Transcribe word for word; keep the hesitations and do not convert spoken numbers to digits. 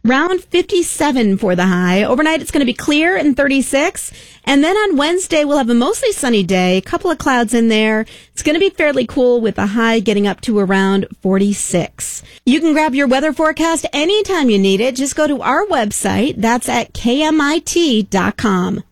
Around fifty-seven for the high. Overnight, it's going to be clear and thirty-six. And then on Wednesday, we'll have a mostly sunny day. A couple of clouds in there. It's going to be fairly cool with the high getting up to around forty-six. You can grab your weather forecast anytime you need it. Just go to our website. That's at K M I T dot com.